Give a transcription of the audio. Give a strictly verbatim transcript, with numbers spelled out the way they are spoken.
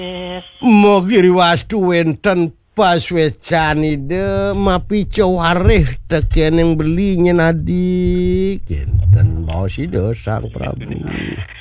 Mogiri wastu wenten paswecanide mapi cawareh teken yang belinya nadi kenten bawa si sang Prabu.